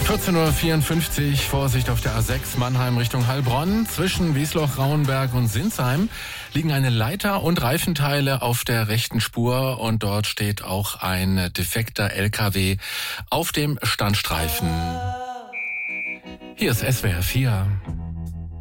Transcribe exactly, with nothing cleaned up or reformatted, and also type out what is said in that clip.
vierzehn Uhr vierundfünfzig, Vorsicht auf der A sechs Mannheim Richtung Heilbronn. Zwischen Wiesloch, Rauenberg und Sinsheim liegen eine Leiter und Reifenteile auf der rechten Spur und dort steht auch ein defekter L K W auf dem Standstreifen. Hier ist S W R vier.